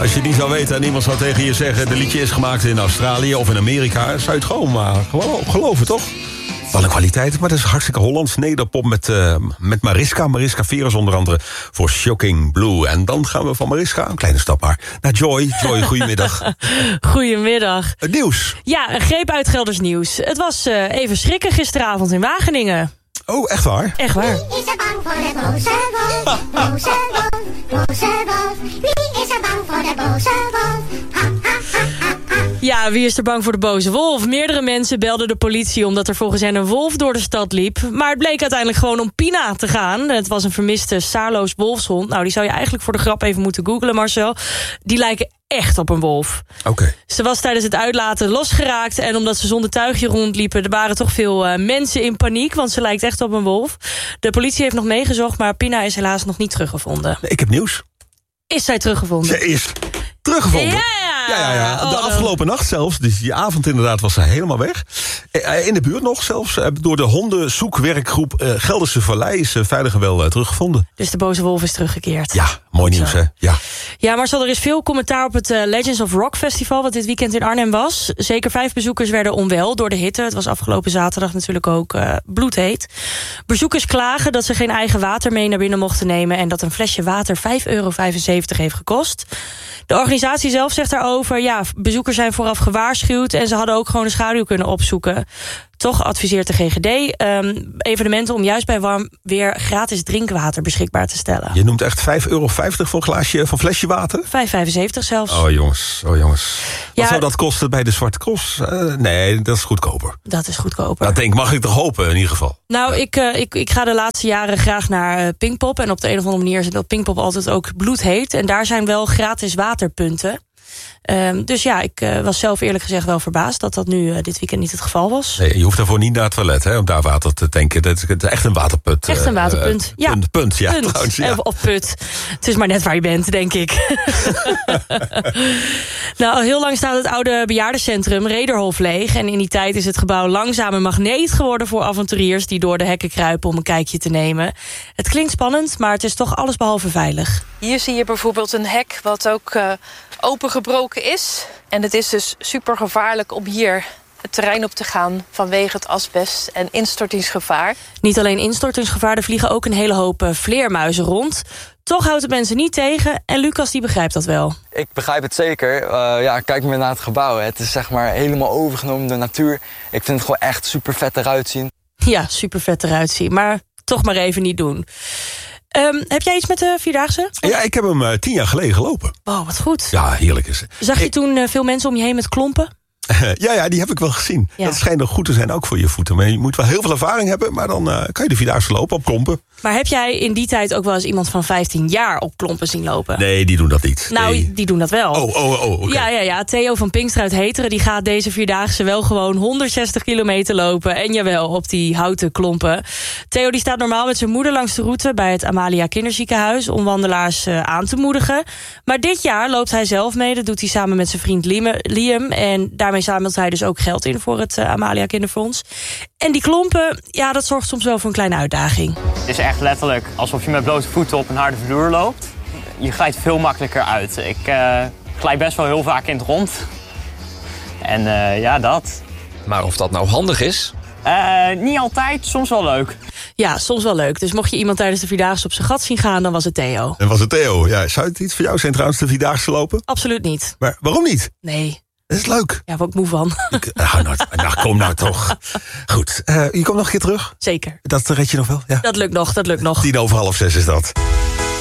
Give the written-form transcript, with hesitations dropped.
als je het niet zou weten en iemand zou tegen je zeggen... de liedje is gemaakt in Australië of in Amerika... zou je het gewoon geloven, toch? Wat een kwaliteit, maar dat is hartstikke Hollands nederpop met Mariska. Mariska Veres onder andere voor Shocking Blue. En dan gaan we van Mariska, een kleine stap maar, naar Joy. Joy, goedemiddag. Goedemiddag. Het nieuws. Ja, een greep uit Gelders nieuws. Het was even schrikken gisteravond in Wageningen. Oh, echt waar? Echt waar. Wie is er bang voor de boze wolf? Boze wolf, boze wolf. Wie is er bang voor de boze wolf? Ha, ha, ha, ha, ha. Ja, wie is er bang voor de boze wolf? Meerdere mensen belden de politie omdat er volgens hen een wolf door de stad liep. Maar het bleek uiteindelijk gewoon om Pina te gaan. Het was een vermiste Saarloos wolfshond. Nou, die zou je eigenlijk voor de grap even moeten googlen, Marcel. Die lijken echt op een wolf. Oké. Ze was tijdens het uitlaten losgeraakt. En omdat ze zonder tuigje rondliepen... er waren toch veel mensen in paniek. Want ze lijkt echt op een wolf. De politie heeft nog meegezocht, maar Pina is helaas nog niet teruggevonden. Ik heb nieuws. Is zij teruggevonden? Ze is teruggevonden. Ja. De afgelopen nacht zelfs, dus die avond inderdaad was ze helemaal weg. In de buurt nog zelfs. Door de hondenzoekwerkgroep Gelderse Vallei is ze veilig en wel teruggevonden. Dus de boze wolf is teruggekeerd. Ja, mooi nieuws hè. Ja, Marcel, er is veel commentaar op het Legends of Rock Festival... wat dit weekend in Arnhem was. Zeker 5 bezoekers werden onwel door de hitte. Het was afgelopen zaterdag natuurlijk ook bloedheet. Bezoekers klagen dat ze geen eigen water mee naar binnen mochten nemen... en dat een flesje water €5,75 heeft gekost. De organisatie zelf zegt daarover... ja, bezoekers zijn vooraf gewaarschuwd... en ze hadden ook gewoon de schaduw kunnen opzoeken. Toch adviseert de GGD evenementen om juist bij warm weer gratis drinkwater beschikbaar te stellen. Je noemt echt €5,50 voor een glaasje van flesje water? €5,75 zelfs. Oh jongens. Wat zou dat kosten bij de Zwarte Cross? Nee, dat is goedkoper. Dat is goedkoper. Dat mag ik toch hopen in ieder geval. Nou, ik ga de laatste jaren graag naar Pinkpop. En op de een of andere manier is het op Pinkpop altijd ook bloedheet. En daar zijn wel gratis waterpunten. Dus ja, ik was zelf eerlijk gezegd wel verbaasd... dat dat nu dit weekend niet het geval was. Nee, je hoeft daarvoor niet naar het toilet, hè, om daar water te tanken. Dat is echt een waterput. Echt een waterpunt, ja. Punt. Trouwens, ja. Of put. Het is maar net waar je bent, denk ik. Nou, al heel lang staat het oude bejaardencentrum Rederhof leeg. En in die tijd is het gebouw langzaam een magneet geworden... voor avonturiers die door de hekken kruipen om een kijkje te nemen. Het klinkt spannend, maar het is toch allesbehalve veilig. Hier zie je bijvoorbeeld een hek wat ook opengebroken is. En het is dus super gevaarlijk om hier het terrein op te gaan... vanwege het asbest en instortingsgevaar. Niet alleen instortingsgevaar, er vliegen ook een hele hoop vleermuizen rond. Toch houdt het mensen niet tegen en Lucas die begrijpt dat wel. Ik begrijp het zeker. Kijk maar naar het gebouw. Het is zeg maar helemaal overgenomen door natuur. Ik vind het gewoon echt super vet eruit zien. Ja, super vet eruit zien, maar toch maar even niet doen. Heb jij iets met de Vierdaagse? Ja, ik heb hem 10 jaar geleden gelopen. Oh, wat goed. Ja, heerlijk is het. Zag je toen veel mensen om je heen met klompen? Ja, die heb ik wel gezien. Ja. Dat schijnt ook goed te zijn, ook voor je voeten. Maar je moet wel heel veel ervaring hebben, maar dan kan je de Vierdaagse lopen op klompen. Maar heb jij in die tijd ook wel eens iemand van 15 jaar op klompen zien lopen? Nee, die doen dat niet. Nou, nee. die doen dat wel. Okay. Ja. Theo van Pinkster uit Heteren, die gaat deze Vierdaagse wel gewoon 160 kilometer lopen. En jawel, op die houten klompen. Theo die staat normaal met zijn moeder langs de route bij het Amalia Kinderziekenhuis om wandelaars aan te moedigen. Maar dit jaar loopt hij zelf mee. Dat doet hij samen met zijn vriend Liam. En daarmee zamelt hij dus ook geld in voor het Amalia Kinderfonds. En die klompen, ja, dat zorgt soms wel voor een kleine uitdaging. Het is echt letterlijk alsof je met blote voeten op een harde vloer loopt. Je glijdt veel makkelijker uit. Ik glijd best wel heel vaak in het rond. En dat. Maar of dat nou handig is? Niet altijd, soms wel leuk. Ja, soms wel leuk. Dus mocht je iemand tijdens de Vierdaagse op zijn gat zien gaan, dan was het Theo. En was het Theo? Ja, zou het iets voor jou zijn trouwens, de Vierdaagse lopen? Absoluut niet. Maar waarom niet? Nee. Dat is leuk. Ja, word ik moe van. Kom nou toch. Goed, je komt nog een keer terug? Zeker. Dat red je nog wel? Ja. Dat lukt nog. 5:10 is dat.